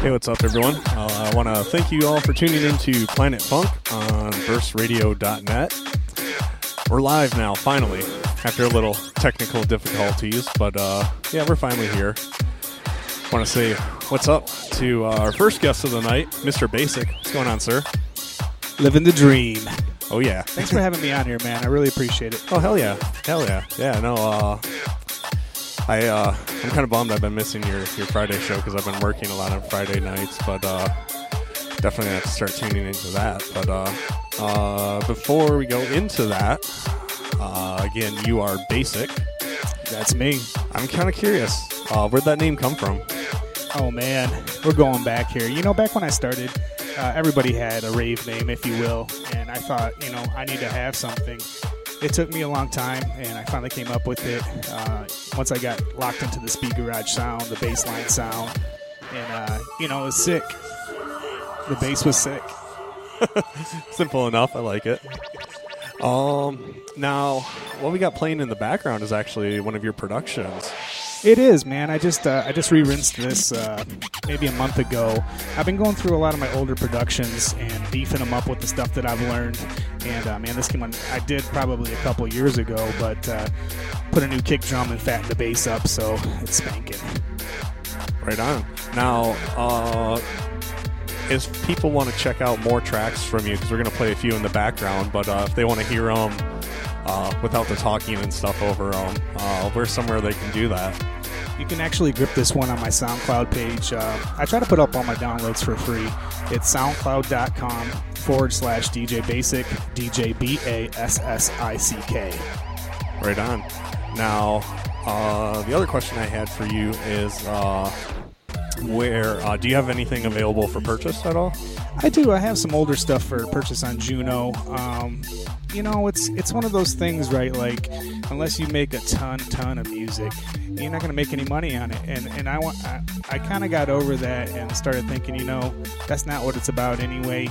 Hey, what's up, everyone? I want to thank you all for tuning into Planet Funk on burstradio.net. We're live now, finally, after a little technical difficulties, but yeah, we're finally here. Want to say what's up to our first guest of the night, Mr. Basic. What's going on, sir? Living the dream. Oh, yeah. Thanks for having me on here, man. I really appreciate it. Oh, hell yeah. Hell yeah. Yeah, no, I'm kind of bummed I've been missing your Friday show because I've been working a lot on Friday nights, but definitely have to start tuning into that. But before we go into that, again, you are Basic. That's me. I'm kind of curious, where'd that name come from? Oh, man. We're going back here. You know, back when I started, everybody had a rave name, if you will, and I thought, you know, I need to have something. It took me a long time, and I finally came up with it once I got locked into the Speed Garage sound, the bass line sound, and, you know, it was sick. The bass was sick. Simple enough. I like it. Now, what we got playing in the background is actually one of your productions. It is, man. I just re-rinsed this maybe a month ago. I've been going through a lot of my older productions and beefing them up with the stuff that I've learned. And, man, this came on, I did probably a couple years ago, but put a new kick drum and fattened the bass up, so it's spanking. Right on. Now, if people want to check out more tracks from you, because we're going to play a few in the background, but if they want to hear them without the talking and stuff over them, where's somewhere they can do that? You can actually grip this one on my SoundCloud page. I try to put up all my downloads for free. It's soundcloud.com/DJ Basic, DJ BASSICK. Right on. Now, the other question I had for you is, where do you have anything available for purchase at all? I do. I have some older stuff for purchase on Juno. You know, it's one of those things, right? Like, unless you make a ton of music, you're not going to make any money on it. And I kind of got over that and started thinking, you know, that's not what it's about anyway.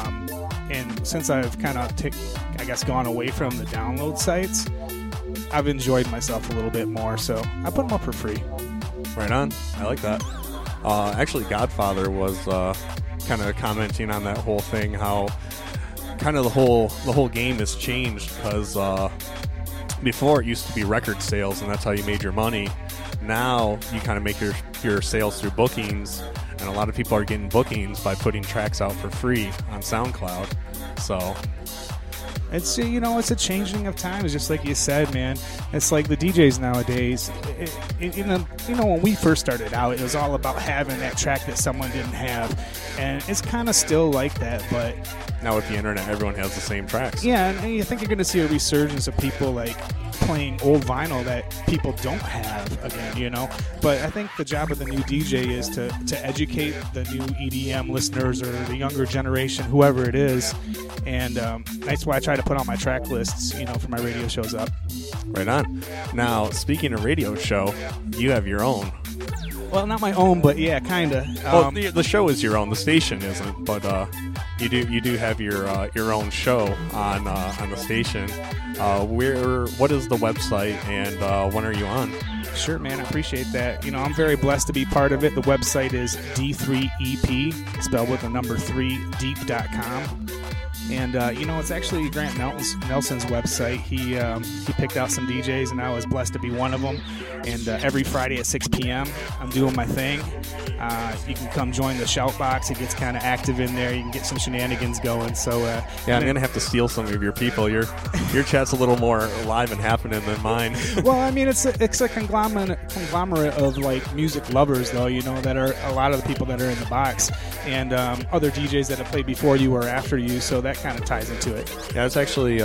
And since I've kind of, gone away from the download sites, I've enjoyed myself a little bit more. So I put them up for free. Right on. I like that. Actually, Godfather was kind of commenting on that whole thing, how kind of the whole game has changed, because before it used to be record sales and that's how you made your money. Now you kind of make your sales through bookings, and a lot of people are getting bookings by putting tracks out for free on SoundCloud. So it's, you know, it's a changing of times, just like you said, man. It's like the DJs nowadays. You know, when we first started out, it was all about having that track that someone didn't have, and it's kind of still like that. But now with the internet, everyone has the same tracks. Yeah, and you think you're going to see a resurgence of people like playing old vinyl that people don't have again, you know. But I think the job of the new DJ is to educate the new EDM listeners or the younger generation, whoever it is. And that's why I try to put all my track lists, you know, for my radio shows up. Right on. Now, speaking of radio show, you have your own. Well, not my own, but yeah, kind of. Well, the show is your own. The station isn't, but you do have your own show on the station. What is the website, and when are you on? Sure, man. I appreciate that. You know, I'm very blessed to be part of it. The website is D3EP, spelled with the number 3, deep.com. And, you know, it's actually Grant Nelson's website. He picked out some DJs, and I was blessed to be one of them. And every Friday at 6 p.m., I'm doing my thing. You can come join the shout box. It gets kind of active in there. You can get some shenanigans going. So yeah, I'm going to have to steal some of your people. Your chat's a little more alive and happening than mine. Well, I mean, it's a conglomerate of, like, music lovers, though, you know, that are a lot of the people that are in the box. And other DJs that have played before you or after you, so that kind of ties into it. Yeah, it's actually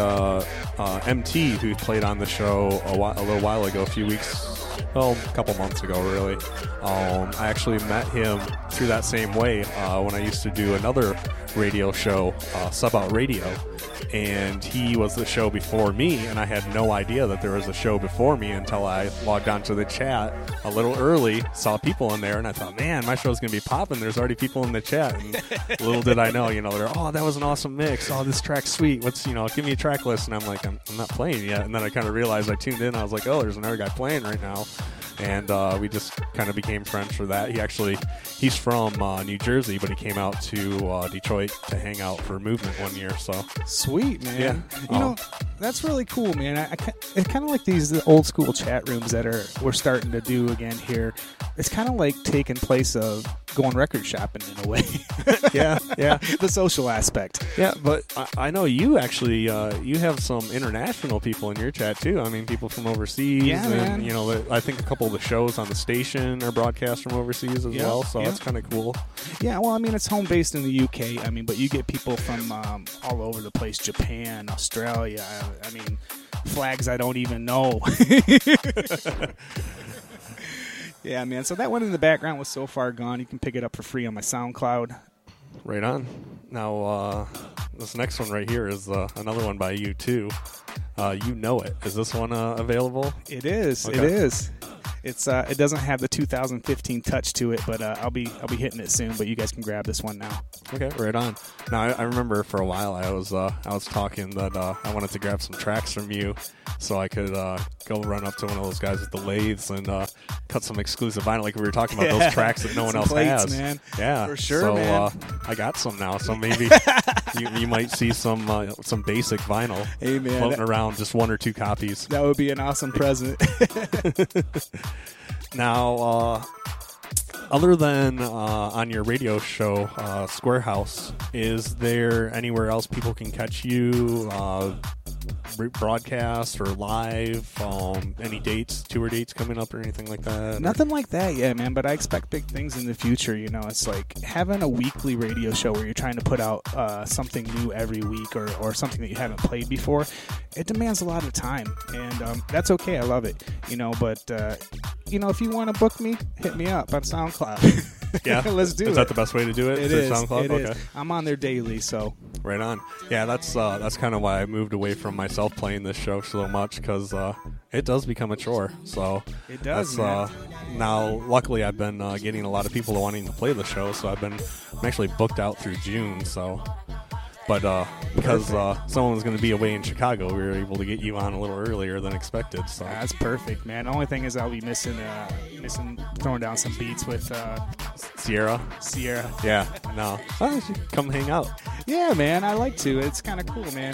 MT who played on the show a little while ago, a couple months ago, really. I actually met him through that same way when I used to do another radio show, Sub Out Radio, and he was the show before me, and I had no idea that there was a show before me until I logged onto the chat a little early, saw people in there, and I thought, man, my show's going to be popping. There's already people in the chat. And little did I know, you know, they're, oh, that was an awesome mix. Oh, this track's sweet. What's, you know, give me a track list. And I'm like, I'm not playing yet. And then I kind of realized I tuned in. I was like, oh, there's another guy playing right now. and we just kind of became friends for that. He's from New Jersey, but he came out to Detroit to hang out for Movement one year. So sweet, man. Yeah. You know, that's really cool, man. It's kind of like these old school chat rooms that we're starting to do again here. It's kind of like taking place of going record shopping in a way. yeah. The social aspect. Yeah, but I know you actually you have some international people in your chat too. I mean, people from overseas. Yeah, and, man. You know, I think a couple of the shows on the station are broadcast from overseas as well. So that's kind of cool. Yeah, well, I mean, it's home based in the UK. I mean, but you get people from all over the place: Japan, Australia. I mean, flags I don't even know. Yeah, man. So that one in the background was So Far Gone. You can pick it up for free on my SoundCloud. Right on. Now, this next one right here is another one by you too. You Know It. Is this one available? It is. Okay. It is. It's it doesn't have the 2015 touch to it, but I'll be hitting it soon. But you guys can grab this one now. Okay, right on. Now I remember for a while I was talking that I wanted to grab some tracks from you, so I could go run up to one of those guys with the lathes and cut some exclusive vinyl, like we were talking about those tracks that no one else plates, has. Man. Yeah, for sure. So man. I got some now, so maybe you might see some basic vinyl floating around, just one or two copies. That would be an awesome present. Now, other than on your radio show, Square House, is there anywhere else people can catch you, broadcast or live? Any dates, tour dates coming up or anything like that? Nothing like that yet, man, but I expect big things in the future. You know, it's like having a weekly radio show where you're trying to put out something new every week or something that you haven't played before. It demands a lot of time, and that's okay. I love it, you know, but you know, if you want to book me, hit me up on SoundCloud. Yeah, let's do it. Is that the best way to do it? It is. SoundCloud? It okay. is. I'm on there daily, so. Right on. Yeah, that's kind of why I moved away from myself playing this show so much, because it does become a chore. So it does. Now, luckily, I've been getting a lot of people wanting to play the show, so I'm actually booked out through June. So, but because someone was going to be away in Chicago, we were able to get you on a little earlier than expected. So that's perfect, man. The only thing is I'll be missing throwing down some beats with Sierra. Yeah. No. Oh, come hang out. Yeah, man. I like to. It's kind of cool, man.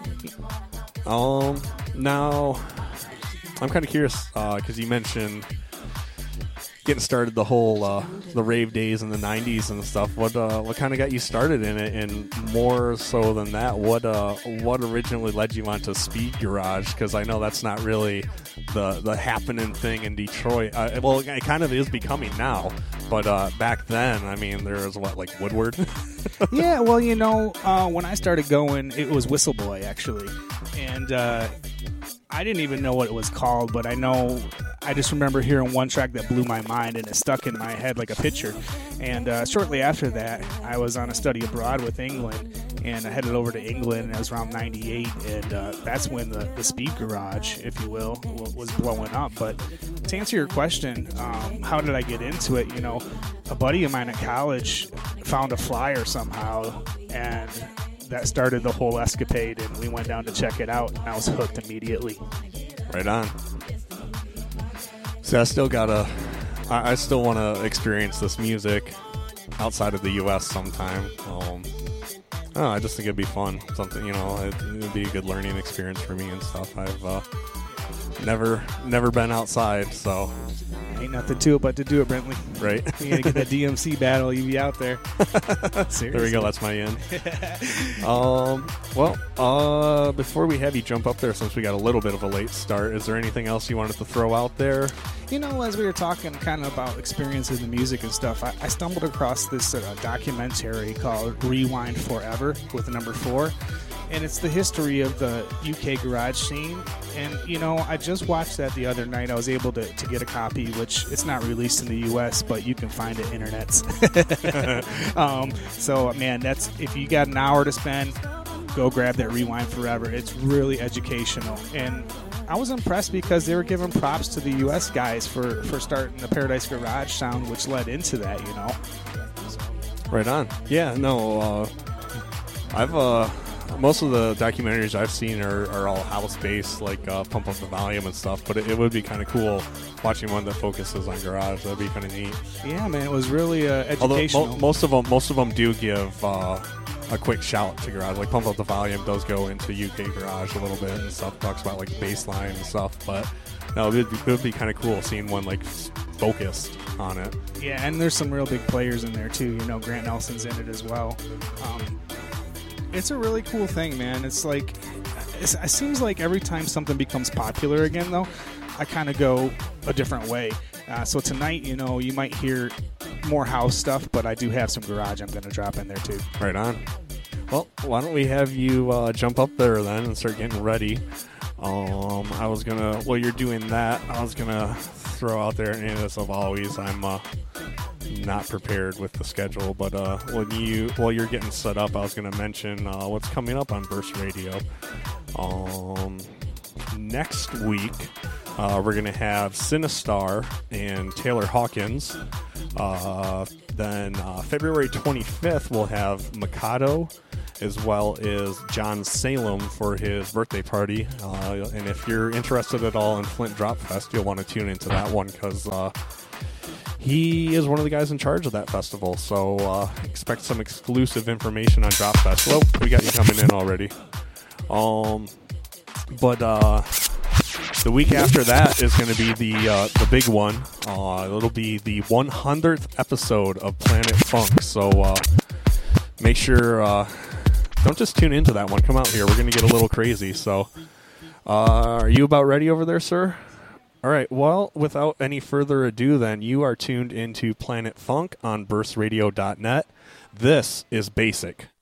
Now, I'm kind of curious because you mentioned getting started the whole the rave days in the 90s and stuff. What kind of got you started in it? And more so than that, what originally led you onto Speed Garage? Because I know that's not really the happening thing in Detroit. Well, it kind of is becoming now, but back then, I mean, there was like Woodward. Yeah, well, you know, when I started going, it was Whistleboy actually, and I didn't even know what it was called, but I just remember hearing one track that blew my mind, and it stuck in my head like a picture. And shortly after that, I was on a study abroad with England, and I headed over to England, and it was around 98, and that's when the Speed Garage, if you will, was blowing up. But to answer your question, how did I get into it? You know, a buddy of mine at college found a flyer somehow, and that started the whole escapade, and we went down to check it out, and I was hooked immediately. Right on. See, I still want to experience this music outside of the U.S. sometime. I just think it'd be fun. Something, you know, it'd be a good learning experience for me and stuff. I've never been outside, so ain't nothing to it but to do it, Brentley. Right. You gotta get that DMC battle, you be out there. Seriously. There we go, that's my in. Before we have you jump up there, since we got a little bit of a late start, is there anything else you wanted to throw out there? You know, as we were talking kind of about experiences in music and stuff, I stumbled across this documentary called Rewind Forever with the number 4. And it's the history of the UK garage scene. And, you know, I just watched that the other night. I was able to get a copy, which it's not released in the U.S., but you can find it internets. So, man, that's if you got an hour to spend, go grab that Rewind Forever. It's really educational. And I was impressed because they were giving props to the U.S. guys for starting the Paradise Garage sound, which led into that, you know. Right on. Yeah, no, most of the documentaries I've seen are all house based, like Pump Up the Volume and stuff. But it would be kind of cool watching one that focuses on garage. That'd be kind of neat. Yeah, man, it was really educational. Although most of them do give a quick shout to garage. Like Pump Up the Volume does go into UK garage a little bit and stuff. Talks about like bass line and stuff. But no, it would be kind of cool seeing one like focused on it. Yeah, and there's some real big players in there too. You know, Grant Nelson's in it as well. It's a really cool thing, man. It's like it seems like every time something becomes popular again, though, I kind of go a different way. So tonight, you know, you might hear more house stuff, but I do have some garage I'm going to drop in there too. Right on. Well, why don't we have you jump up there then and start getting ready? I was gonna, while you're doing that, I was gonna throw out there, and as of always, I'm not prepared with the schedule, but while you're getting set up, I was gonna mention what's coming up on Burst Radio. Next week, we're gonna have Sinistar and Taylor Hawkins. Then February 25th, we'll have Mikado, as well as John Salem for his birthday party. And if you're interested at all in Flint Drop Fest, you'll want to tune into that one because he is one of the guys in charge of that festival. So expect some exclusive information on Drop Fest. Well, we got you coming in already. But the week after that is going to be the big one. It'll be the 100th episode of Planet Funk. So make sure... don't just tune into that one. Come out here. We're going to get a little crazy. So, are you about ready over there, sir? All right. Well, without any further ado, then, you are tuned into Planet Funk on burstradio.net. This is Basic.